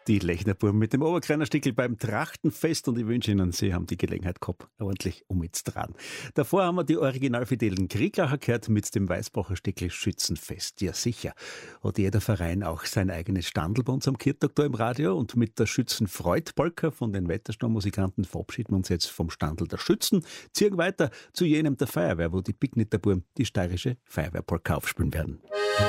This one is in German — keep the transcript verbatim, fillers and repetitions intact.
Die Lechnerbuben mit dem Oberkreiner-Stickel beim Trachtenfest und ich wünsche Ihnen, Sie haben die Gelegenheit gehabt, ordentlich umzutragen. Davor haben wir die originalfidelen Krieglacher gehört mit dem Weißbacher Stickel Schützenfest. Ja sicher, hat jeder Verein auch sein eigenes Standel bei uns am Kirchtag da im Radio und mit der Schützenfreud-Polka von den Wettersturmmusikanten verabschieden wir uns jetzt vom Standel der Schützen, ziehen weiter zu jenem der Feuerwehr, wo die Pignitterbuben die steirische Feuerwehrpolka aufspielen werden.